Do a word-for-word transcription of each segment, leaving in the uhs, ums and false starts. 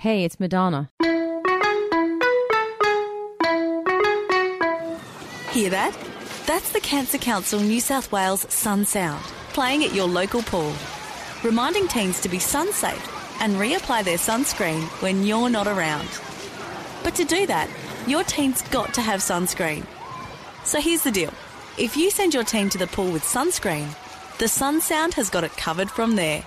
Hey, it's Madonna. Hear that? That's the Cancer Council New South Wales Sun Sound, playing at your local pool, reminding teens to be sun safe and reapply their sunscreen when you're not around. But to do that, your teen's got to have sunscreen. So here's the deal. If you send your teen to the pool with sunscreen, the Sun Sound has got it covered from there.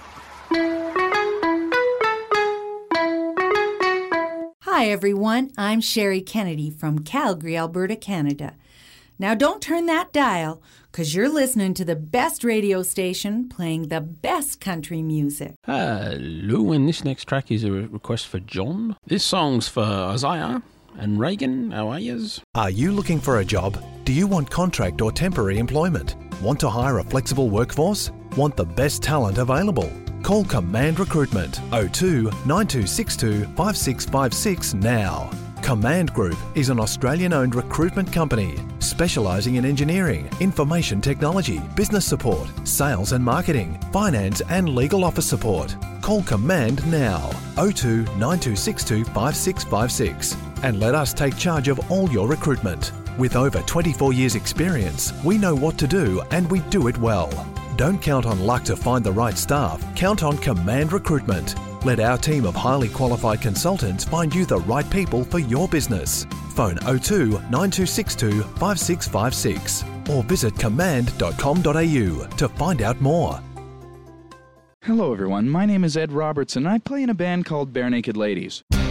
Hi everyone, I'm Sherry Kennedy from Calgary, Alberta, Canada. Now don't turn that dial, because you're listening to the best radio station playing the best country music. Hello, and this next track is a request for John. This song's for Isaiah and Reagan. How are yous? Are you looking for a job? Do you want contract or temporary employment? Want to hire a flexible workforce? Want the best talent available? Call Command Recruitment oh two nine two six two five six five six now. Command Group is an Australian-owned recruitment company specialising in engineering, information technology, business support, sales and marketing, finance and legal office support. Call Command now, oh two nine two six two five six five six, and let us take charge of all your recruitment. With over twenty-four years experience, we know what to do and we do it well. Don't count on luck to find the right staff. Count on Command Recruitment. Let our team of highly qualified consultants find you the right people for your business. Phone oh two nine two six two five six five six or visit command dot com dot a u to find out more. Hello everyone, my name is Ed Robertson and I play in a band called Bare Naked Ladies.